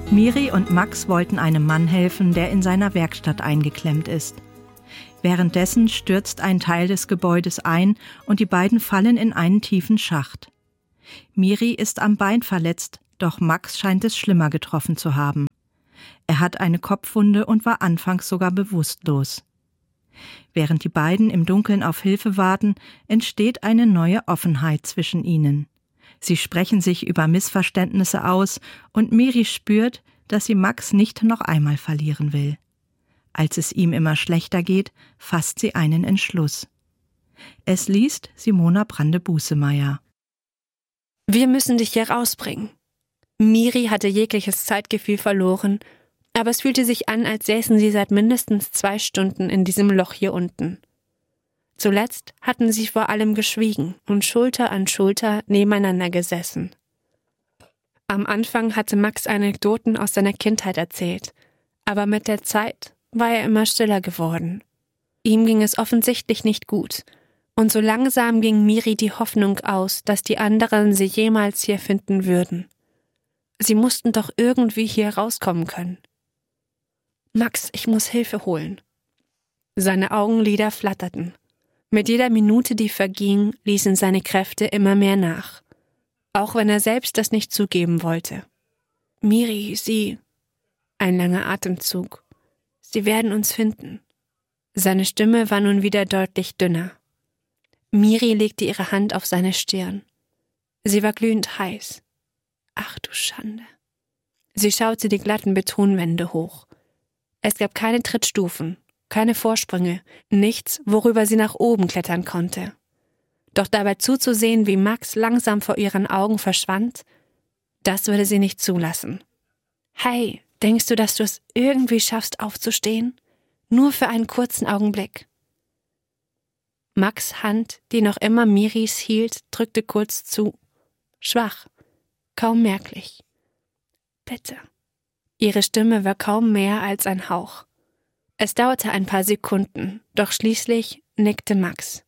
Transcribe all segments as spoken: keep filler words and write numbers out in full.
Miri und Max wollten einem Mann helfen, der in seiner Werkstatt eingeklemmt ist. Währenddessen stürzt ein Teil des Gebäudes ein und die beiden fallen in einen tiefen Schacht. Miri ist am Bein verletzt, doch Max scheint es schlimmer getroffen zu haben. Er hat eine Kopfwunde und war anfangs sogar bewusstlos. Während die beiden im Dunkeln auf Hilfe warten, entsteht eine neue Offenheit zwischen ihnen. Sie sprechen sich über Missverständnisse aus und Miri spürt, dass sie Max nicht noch einmal verlieren will. Als es ihm immer schlechter geht, fasst sie einen Entschluss. Es liest Simona Brande-Busemeyer. Wir müssen dich hier rausbringen. Miri hatte jegliches Zeitgefühl verloren, aber es fühlte sich an, als säßen sie seit mindestens zwei Stunden in diesem Loch hier unten. Zuletzt hatten sie vor allem geschwiegen und Schulter an Schulter nebeneinander gesessen. Am Anfang hatte Max Anekdoten aus seiner Kindheit erzählt, aber mit der Zeit war er immer stiller geworden. Ihm ging es offensichtlich nicht gut, und so langsam ging Miri die Hoffnung aus, dass die anderen sie jemals hier finden würden. Sie mussten doch irgendwie hier rauskommen können. »Max, ich muss Hilfe holen.« Seine Augenlider flatterten. Mit jeder Minute, die verging, ließen seine Kräfte immer mehr nach. Auch wenn er selbst das nicht zugeben wollte. »Miri, Sie...« Ein langer Atemzug. »Sie werden uns finden.« Seine Stimme war nun wieder deutlich dünner. Miri legte ihre Hand auf seine Stirn. Sie war glühend heiß. »Ach du Schande.« Sie schaute die glatten Betonwände hoch. Es gab keine Trittstufen, keine Vorsprünge, nichts, worüber sie nach oben klettern konnte. Doch dabei zuzusehen, wie Max langsam vor ihren Augen verschwand, das würde sie nicht zulassen. »Hey, denkst du, dass du es irgendwie schaffst, aufzustehen? Nur für einen kurzen Augenblick.« Max' Hand, die noch immer Miris hielt, drückte kurz zu. Schwach, kaum merklich. »Bitte.« Ihre Stimme war kaum mehr als ein Hauch. Es dauerte ein paar Sekunden, doch schließlich nickte Max.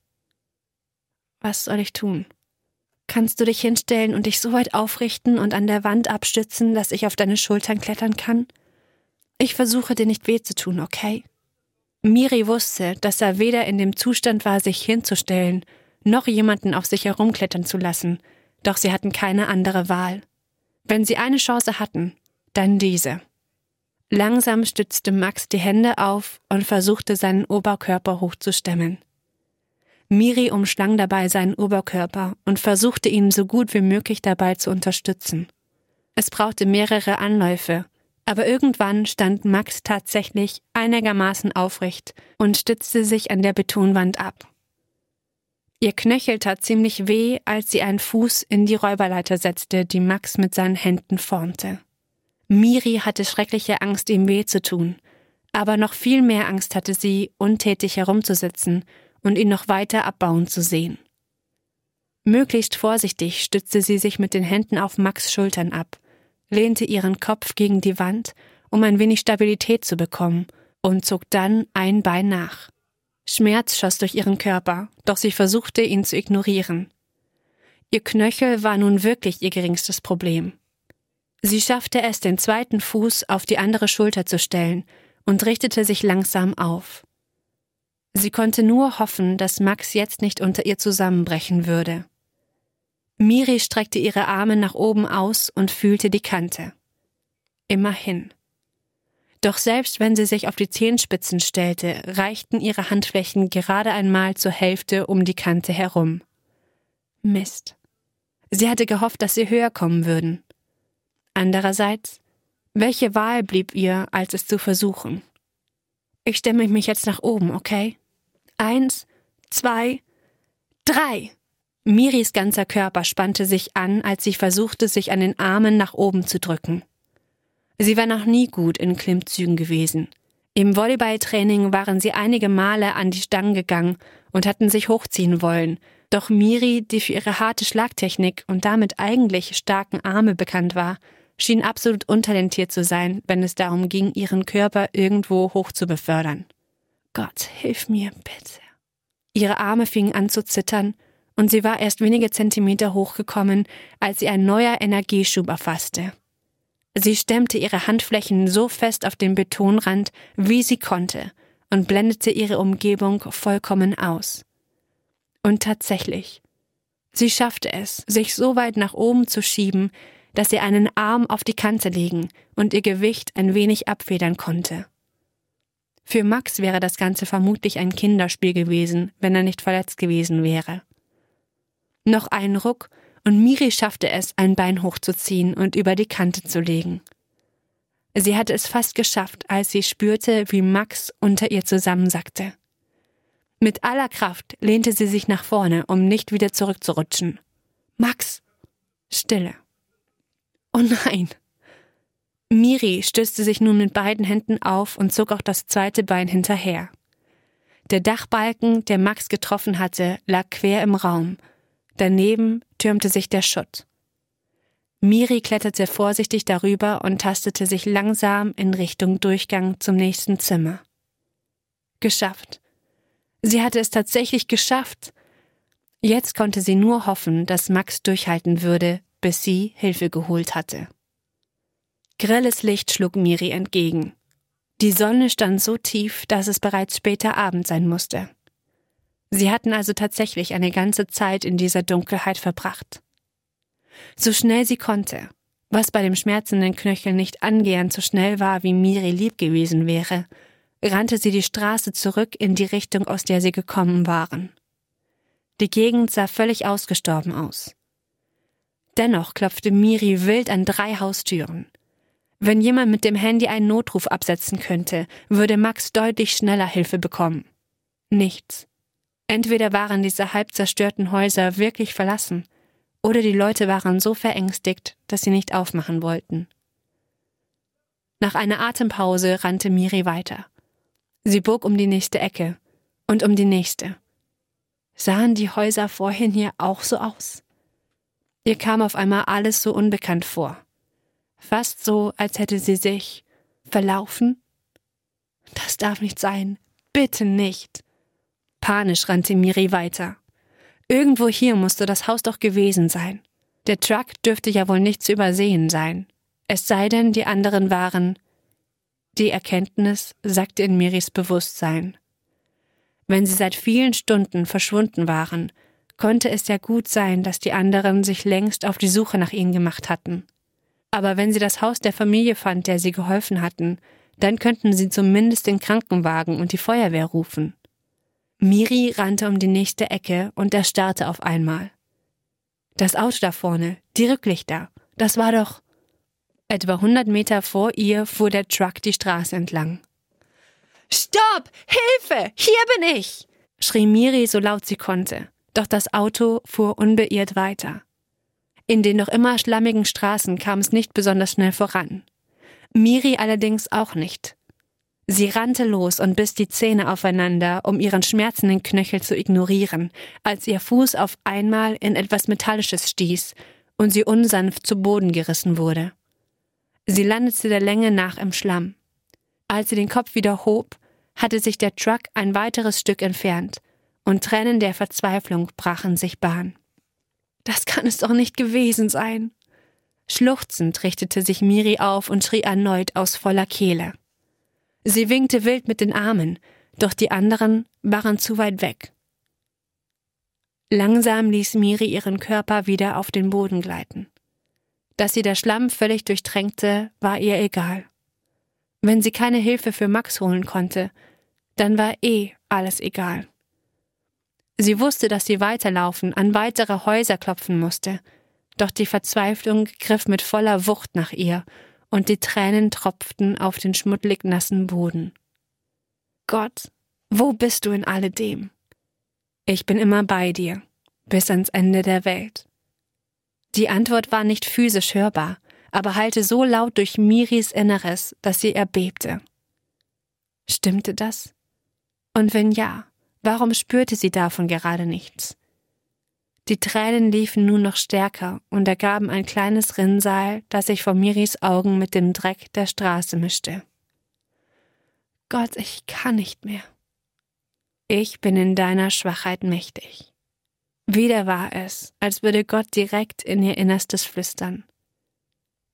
»Was soll ich tun? Kannst du dich hinstellen und dich so weit aufrichten und an der Wand abstützen, dass ich auf deine Schultern klettern kann? Ich versuche dir nicht weh zu tun, okay?« Miri wusste, dass er weder in dem Zustand war, sich hinzustellen, noch jemanden auf sich herumklettern zu lassen, doch sie hatten keine andere Wahl. Wenn sie eine Chance hatten, dann diese. Langsam stützte Max die Hände auf und versuchte, seinen Oberkörper hochzustemmen. Miri umschlang dabei seinen Oberkörper und versuchte ihn so gut wie möglich dabei zu unterstützen. Es brauchte mehrere Anläufe, aber irgendwann stand Max tatsächlich einigermaßen aufrecht und stützte sich an der Betonwand ab. Ihr Knöchel tat ziemlich weh, als sie einen Fuß in die Räuberleiter setzte, die Max mit seinen Händen formte. Miri hatte schreckliche Angst, ihm weh zu tun, aber noch viel mehr Angst hatte sie, untätig herumzusitzen und ihn noch weiter abbauen zu sehen. Möglichst vorsichtig stützte sie sich mit den Händen auf Max' Schultern ab, lehnte ihren Kopf gegen die Wand, um ein wenig Stabilität zu bekommen, und zog dann ein Bein nach. Schmerz schoss durch ihren Körper, doch sie versuchte, ihn zu ignorieren. Ihr Knöchel war nun wirklich ihr geringstes Problem. Sie schaffte es, den zweiten Fuß auf die andere Schulter zu stellen und richtete sich langsam auf. Sie konnte nur hoffen, dass Max jetzt nicht unter ihr zusammenbrechen würde. Miri streckte ihre Arme nach oben aus und fühlte die Kante. Immerhin. Doch selbst wenn sie sich auf die Zehenspitzen stellte, reichten ihre Handflächen gerade einmal zur Hälfte um die Kante herum. Mist. Sie hatte gehofft, dass sie höher kommen würden. Andererseits, welche Wahl blieb ihr, als es zu versuchen? Ich stemme mich jetzt nach oben, okay? Eins, zwei, drei! Miris ganzer Körper spannte sich an, als sie versuchte, sich an den Armen nach oben zu drücken. Sie war noch nie gut in Klimmzügen gewesen. Im Volleyballtraining waren sie einige Male an die Stangen gegangen und hatten sich hochziehen wollen, doch Miri, die für ihre harte Schlagtechnik und damit eigentlich starken Arme bekannt war, schien absolut untalentiert zu sein, wenn es darum ging, ihren Körper irgendwo hoch zu befördern. Gott, hilf mir, bitte. Ihre Arme fingen an zu zittern und sie war erst wenige Zentimeter hochgekommen, als sie ein neuer Energieschub erfasste. Sie stemmte ihre Handflächen so fest auf den Betonrand, wie sie konnte, und blendete ihre Umgebung vollkommen aus. Und tatsächlich, sie schaffte es, sich so weit nach oben zu schieben, dass sie einen Arm auf die Kante legen und ihr Gewicht ein wenig abfedern konnte. Für Max wäre das Ganze vermutlich ein Kinderspiel gewesen, wenn er nicht verletzt gewesen wäre. Noch ein Ruck, und Miri schaffte es, ein Bein hochzuziehen und über die Kante zu legen. Sie hatte es fast geschafft, als sie spürte, wie Max unter ihr zusammensackte. Mit aller Kraft lehnte sie sich nach vorne, um nicht wieder zurückzurutschen. »Max!« Stille. »Oh nein!« Miri stützte sich nun mit beiden Händen auf und zog auch das zweite Bein hinterher. Der Dachbalken, der Max getroffen hatte, lag quer im Raum. Daneben türmte sich der Schutt. Miri kletterte vorsichtig darüber und tastete sich langsam in Richtung Durchgang zum nächsten Zimmer. Geschafft. Sie hatte es tatsächlich geschafft. Jetzt konnte sie nur hoffen, dass Max durchhalten würde, bis sie Hilfe geholt hatte. Grelles Licht schlug Miri entgegen. Die Sonne stand so tief, dass es bereits später Abend sein musste. Sie hatten also tatsächlich eine ganze Zeit in dieser Dunkelheit verbracht. So schnell sie konnte, was bei dem schmerzenden Knöchel nicht angehend so schnell war, wie Miri lieb gewesen wäre, rannte sie die Straße zurück in die Richtung, aus der sie gekommen waren. Die Gegend sah völlig ausgestorben aus. Dennoch klopfte Miri wild an drei Haustüren. Wenn jemand mit dem Handy einen Notruf absetzen könnte, würde Max deutlich schneller Hilfe bekommen. Nichts. Entweder waren diese halb zerstörten Häuser wirklich verlassen, oder die Leute waren so verängstigt, dass sie nicht aufmachen wollten. Nach einer Atempause rannte Miri weiter. Sie bog um die nächste Ecke und um die nächste. Sahen die Häuser vorhin hier auch so aus? Ihr kam auf einmal alles so unbekannt vor. Fast so, als hätte sie sich verlaufen. Das darf nicht sein. Bitte nicht. Panisch rannte Miri weiter. Irgendwo hier musste das Haus doch gewesen sein. Der Truck dürfte ja wohl nicht zu übersehen sein. Es sei denn, die anderen waren... Die Erkenntnis sackte in Miris Bewusstsein. Wenn sie seit vielen Stunden verschwunden waren, konnte es ja gut sein, dass die anderen sich längst auf die Suche nach ihnen gemacht hatten. Aber wenn sie das Haus der Familie fand, der sie geholfen hatten, dann könnten sie zumindest den Krankenwagen und die Feuerwehr rufen. Miri rannte um die nächste Ecke und erstarrte auf einmal. Das Auto da vorne, die Rücklichter, das war doch... Etwa hundert Meter vor ihr fuhr der Truck die Straße entlang. »Stopp! Hilfe! Hier bin ich!« schrie Miri so laut sie konnte, doch das Auto fuhr unbeirrt weiter. In den noch immer schlammigen Straßen kam es nicht besonders schnell voran. Miri allerdings auch nicht. Sie rannte los und biss die Zähne aufeinander, um ihren schmerzenden Knöchel zu ignorieren, als ihr Fuß auf einmal in etwas Metallisches stieß und sie unsanft zu Boden gerissen wurde. Sie landete der Länge nach im Schlamm. Als sie den Kopf wieder hob, hatte sich der Truck ein weiteres Stück entfernt und Tränen der Verzweiflung brachen sich Bahn. Das kann es doch nicht gewesen sein. Schluchzend richtete sich Miri auf und schrie erneut aus voller Kehle. Sie winkte wild mit den Armen, doch die anderen waren zu weit weg. Langsam ließ Miri ihren Körper wieder auf den Boden gleiten. Dass sie der Schlamm völlig durchtränkte, war ihr egal. Wenn sie keine Hilfe für Max holen konnte, dann war eh alles egal. Sie wusste, dass sie weiterlaufen, an weitere Häuser klopfen musste, doch die Verzweiflung griff mit voller Wucht nach ihr und die Tränen tropften auf den schmuddelig nassen Boden. Gott, wo bist du in alledem? Ich bin immer bei dir, bis ans Ende der Welt. Die Antwort war nicht physisch hörbar, aber hallte so laut durch Miris Inneres, dass sie erbebte. Stimmte das? Und wenn ja, warum spürte sie davon gerade nichts? Die Tränen liefen nun noch stärker und ergaben ein kleines Rinnsal, das sich vor Miris Augen mit dem Dreck der Straße mischte. Gott, ich kann nicht mehr. Ich bin in deiner Schwachheit mächtig. Wieder war es, als würde Gott direkt in ihr Innerstes flüstern.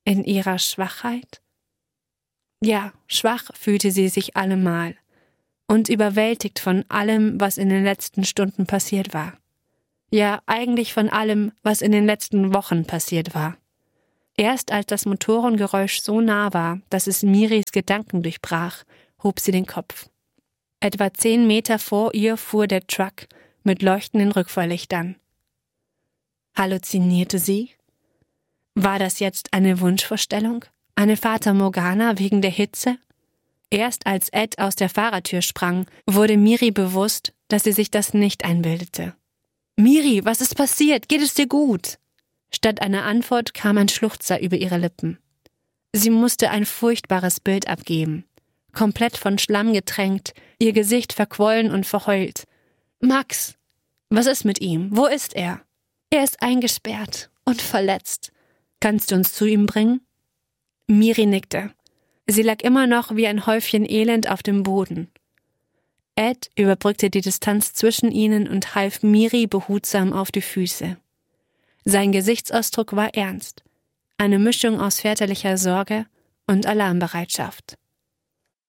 In ihrer Schwachheit? Ja, schwach fühlte sie sich allemal und überwältigt von allem, was in den letzten Stunden passiert war. Ja, eigentlich von allem, was in den letzten Wochen passiert war. Erst als das Motorengeräusch so nah war, dass es Miris Gedanken durchbrach, hob sie den Kopf. Etwa zehn Meter vor ihr fuhr der Truck mit leuchtenden Rückfahrlichtern. Halluzinierte sie? War das jetzt eine Wunschvorstellung? Eine Fata Morgana wegen der Hitze? Erst als Ed aus der Fahrertür sprang, wurde Miri bewusst, dass sie sich das nicht einbildete. »Miri, was ist passiert? Geht es dir gut?« Statt einer Antwort kam ein Schluchzer über ihre Lippen. Sie musste ein furchtbares Bild abgeben. Komplett von Schlamm getränkt, ihr Gesicht verquollen und verheult. »Max! Was ist mit ihm? Wo ist er?« »Er ist eingesperrt und verletzt. Kannst du uns zu ihm bringen?« Miri nickte. Sie lag immer noch wie ein Häufchen Elend auf dem Boden. Ed überbrückte die Distanz zwischen ihnen und half Miri behutsam auf die Füße. Sein Gesichtsausdruck war ernst, eine Mischung aus väterlicher Sorge und Alarmbereitschaft.